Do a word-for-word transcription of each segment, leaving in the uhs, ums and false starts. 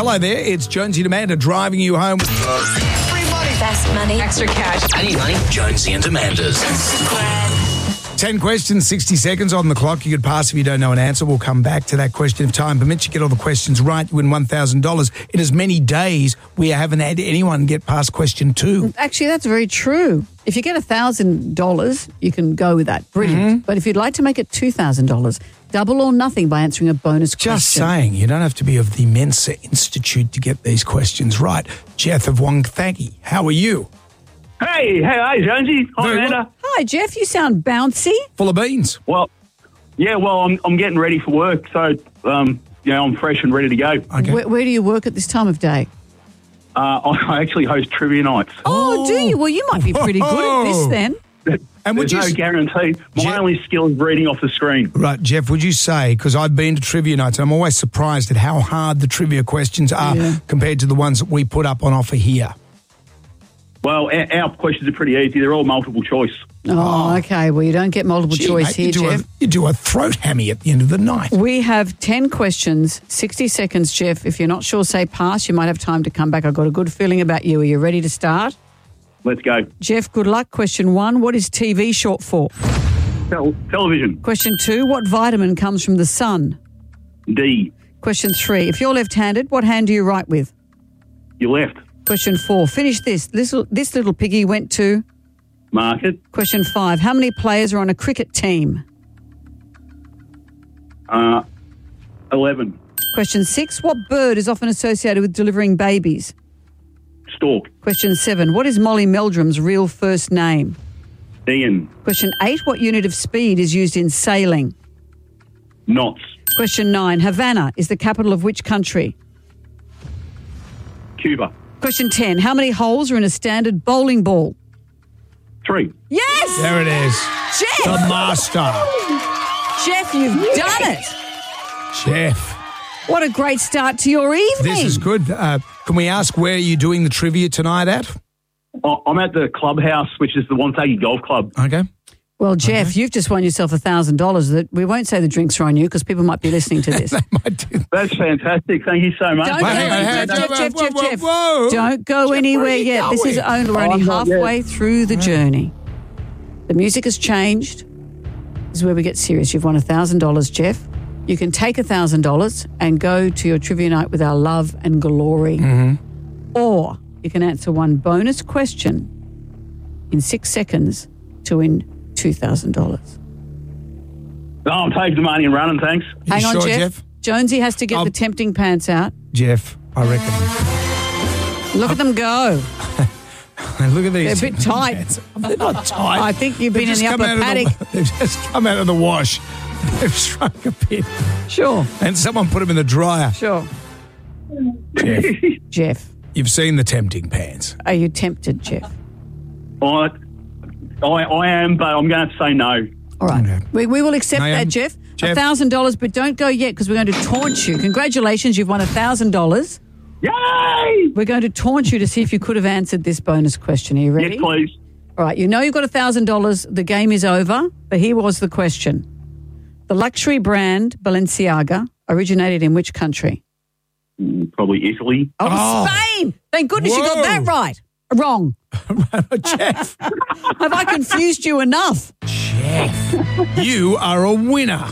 Hello there, it's Jonesy and Amanda driving you home. Free money. Best money. Extra cash. I need money. Jonesy and Amanda's. ten questions, sixty seconds on the clock. You could pass if you don't know an answer. We'll come back to that question if time permits. You get all the questions right, you win one thousand dollars. In as many days, we haven't had anyone get past question two. Actually, that's very true. If you get one thousand dollars, you can go with that. Brilliant. Mm-hmm. But if you'd like to make it two thousand dollars, double or nothing by answering a bonus question. Just saying, you don't have to be of the Mensa Institute to get these questions right. Jeff of Wonthaggi, how are you? Hey, hey, hi, Jonesy. Hi, Very Amanda. well. Hi, Jeff. You sound bouncy. Full of beans. Well, yeah, well, I'm I'm getting ready for work, so um, you know, I'm fresh and ready to go. Okay. Where, where do you work at this time of day? Uh, I actually host trivia nights. Oh, do you? Well, you might be pretty good at this then. And would There's you no guarantee. My Jeff- only skill is reading off the screen. Right, Jeff, would you say, because I've been to trivia nights and I'm always surprised at how hard the trivia questions are Yeah. compared to the ones that we put up on offer here. Well, our, our questions are pretty easy. They're all multiple choice. Oh, okay. Well, you don't get multiple Gee, choice mate, here, you, do Jeff. a, you do a throat hammy at the end of the night. We have ten questions, sixty seconds, Jeff. If you're not sure, say pass. You might have time to come back. I've got a good feeling about you. Are you ready to start? Let's go. Jeff, good luck. Question one, what is T V short for? Tel- television. Question two, what vitamin comes from the sun? D. Question three, if you're left-handed, what hand do you write with? You left. Question four, finish this. This, this little piggy went to... Market. Question five, how many players are on a cricket team? Uh, eleven. Question six, what bird is often associated with delivering babies? Stork. Question seven, what is Molly Meldrum's real first name? Ian. Question eight, what unit of speed is used in sailing? Knots. Question nine, Havana is the capital of which country? Cuba. Question ten, how many holes are in a standard bowling ball? Three. Yes! There it is. Jeff! The master. Jeff, you've done it! Jeff. What a great start to your evening. This is good. Uh, can we ask where you're doing the trivia tonight at? Oh, I'm at the clubhouse, which is the Wonthaggi Golf Club. Okay. Well, Jeff, you've just won yourself one thousand dollars. That we won't say the drinks are on you because people might be listening to this. They might do. That's fantastic. Thank you so much. Don't Wait, go hang on, hang on. Jeff, Jeff, Whoa, Jeff, whoa, Jeff, whoa, Jeff. whoa. Don't go Jeff, where anywhere are you yet. This is going? only, we're only I'm not yet. halfway through the journey. The music has changed. This is where we get serious. You've won one thousand dollars, Jeff. You can take one thousand dollars and go to your trivia night with our love and glory. Mm-hmm. Or you can answer one bonus question in six seconds to win two thousand dollars. Oh, I'll take the money and running, thanks. You Hang on, sure, Jeff. Jeff? Jonesy has to get I'll- the tempting pants out. Jeff, I reckon. Look at them go. Look at these. They're a bit tight. pants. They're not tight. I think you've They've been in just the come upper out of paddock. The, they've just come out of the wash. They've shrunk a bit. Sure, And someone put them in the dryer. sure. Jeff, Jeff, you've seen the tempting pants. are you tempted, Jeff? I, I, I am, but I'm going to say no. All right. Okay. We, we will accept I am- that, Jeff. Jeff. one thousand dollars, but don't go yet because we're going to taunt you. Congratulations, you've won one thousand dollars. Yay! We're going to taunt you to see if you could have answered this bonus question. Are you ready? Yes, please. All right, you know you've got one thousand dollars. The game is over, but here was the question. The luxury brand Balenciaga originated in which country? Mm, Probably Italy. Oh, Oh. Spain! Thank goodness you got Whoa. that right. Wrong. Jeff, Have I confused you enough? Jeff, you are a winner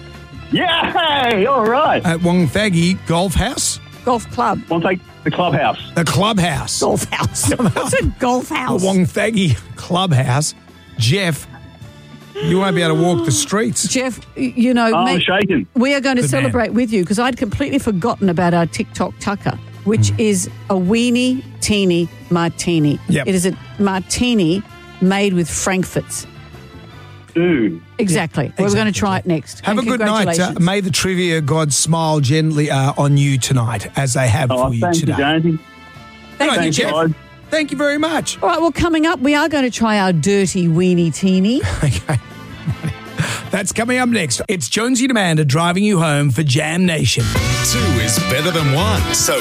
Yay! All right. at Wonthaggi Golf House, Golf club. I'll take the clubhouse. the clubhouse. Golf house. What's a golf The house? Wonthaggi Clubhouse. Jeff, you won't be able to walk the streets. Jeff, y- you know, Oh, I'm mate, shaking. we are going to Good man. celebrate with you because I'd completely forgotten about our TikTok tucker, which is a weenie teeny martini. Yep. It is a martini made with Frankfurts. Dude. Exactly. Well, we're going to exactly. try it next. Have a And good night. Uh, congratulations. may the trivia gods smile gently uh, on you tonight, as they have Oh, for you thank you, today. Jonesy. Good Thank on you, you, Thanks, Jeff. guys. Thank you very much. All right, well, coming up, we are going to try our dirty weenie teeny. Okay. That's coming up next. It's Jonesy and Amanda driving you home for Jam Nation. Two is better than one. So